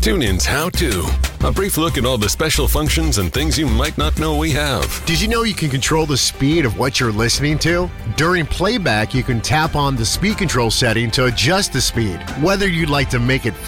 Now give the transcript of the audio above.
TuneIn's How To. A brief look at all the special functions and things you might not know we have. Did you know you can control the speed of what you're listening to? During playback, you can tap on the speed control setting to adjust the speed, whether you'd like to make it